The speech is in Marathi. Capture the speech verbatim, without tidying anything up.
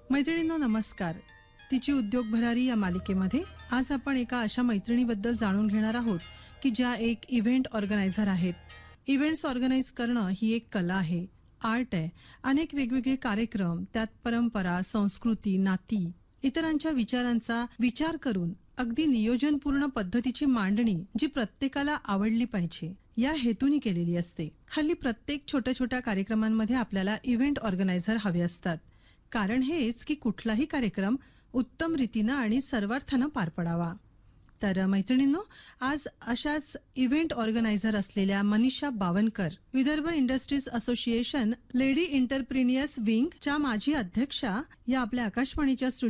मैत्रिणींनो नमस्कार. तिची उद्योग भरारी या मालिकेमध्ये आज आपण एका अशा मैत्रिणीबद्दल जाणून घेणार आहोत की ज्या एक इव्हेंट ऑर्गनायझर आहेत. इव्हेंट्स ऑर्गनाइज करणं ही एक कला आहे, आर्ट आहे. अनेक वेगवेगळे कार्यक्रम, त्यात परंपरा, संस्कृती, नाती, इतरांच्या विचारांचा विचार करून अगदी नियोजनपूर्ण पद्धतीची मांडणी जी प्रत्येकाला आवडली पाहिजे या हेतूने केलेली असते. हल्ली प्रत्येक छोट्या छोट्या कार्यक्रमांमध्ये आपल्याला इव्हेंट ऑर्गनायझर हवे असतात. कारण हेच की कुठलाही कार्यक्रम उत्तम रीतीने आणि सर्वार्थाने पार पडावा. तर मैत्रिणींनो, आज अशाच इव्हेंट ऑर्गनायझर असलेल्या Manisha Bawankar, Vidarbha industries association lady entrepreneurs wing च्या माजी अध्यक्षा, या आपल्या आकाशवाणीच्या